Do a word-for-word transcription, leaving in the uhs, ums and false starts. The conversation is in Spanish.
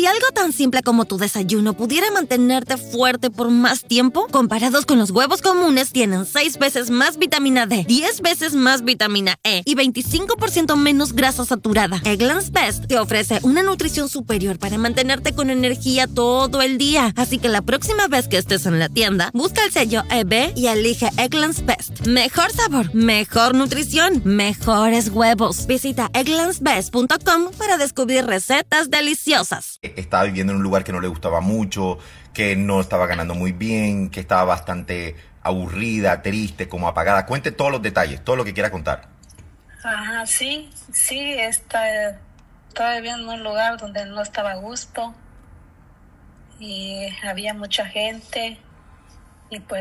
Si algo tan simple como tu desayuno pudiera mantenerte fuerte por más tiempo, comparados con los huevos comunes, tienen seis veces más vitamina D, diez veces más vitamina E y veinticinco por ciento menos grasa saturada. Eggland's Best te ofrece una nutrición superior para mantenerte con energía todo el día. Así que la próxima vez que estés en la tienda, busca el sello E B y elige Eggland's Best. Mejor sabor, mejor nutrición, mejores huevos. Visita egglands best punto com para descubrir recetas deliciosas. Estaba viviendo en un lugar que no le gustaba mucho, que no estaba ganando muy bien, que estaba bastante aburrida, triste, como apagada. Cuente todos los detalles, todo lo que quiera contar. Ajá, sí, sí, está, estaba viviendo en un lugar donde no estaba a gusto y había mucha gente y pues